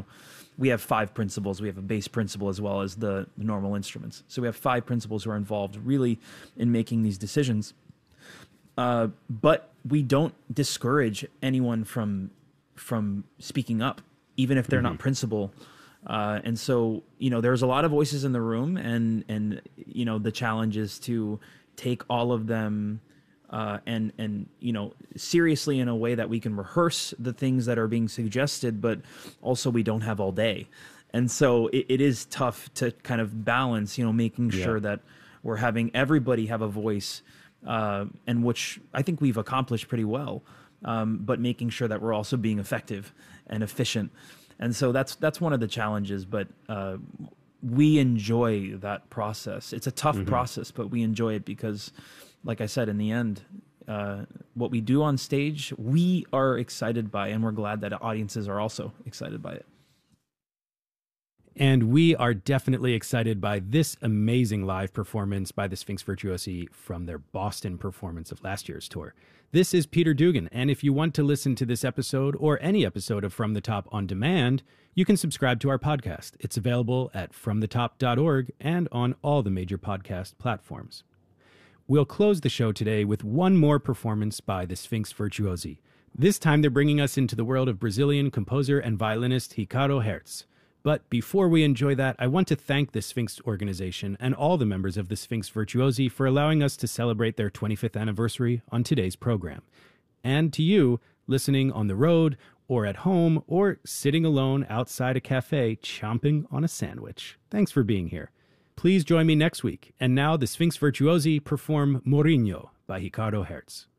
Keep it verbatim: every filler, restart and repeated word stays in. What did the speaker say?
know, we have five principals. We have a bass principal as well as the, the normal instruments. So we have five principals who are involved really in making these decisions. Uh, but we don't discourage anyone from from speaking up, even if they're mm-hmm. not principal. Uh, and so, you know, there's a lot of voices in the room, and and you know, the challenge is to take all of them uh, and and you know, seriously in a way that we can rehearse the things that are being suggested, but also we don't have all day. And so it, it is tough to kind of balance, you know, making yeah. sure that we're having everybody have a voice, uh, and which I think we've accomplished pretty well, um, but making sure that we're also being effective and efficient. And so that's that's one of the challenges, but uh, we enjoy that process. It's a tough mm-hmm. process, but we enjoy it because, like I said, in the end, uh, what we do on stage, we are excited by, and we're glad that audiences are also excited by it. And we are definitely excited by this amazing live performance by the Sphinx Virtuosi from their Boston performance of last year's tour. This is Peter Dugan, and if you want to listen to this episode or any episode of From the Top on demand, you can subscribe to our podcast. It's available at from the top dot org and on all the major podcast platforms. We'll close the show today with one more performance by the Sphinx Virtuosi. This time they're bringing us into the world of Brazilian composer and violinist Ricardo Hertz. But before we enjoy that, I want to thank the Sphinx organization and all the members of the Sphinx Virtuosi for allowing us to celebrate their twenty-fifth anniversary on today's program. And to you, listening on the road or at home or sitting alone outside a cafe chomping on a sandwich. Thanks for being here. Please join me next week. And now the Sphinx Virtuosi perform Mourinho by Ricardo Hertz.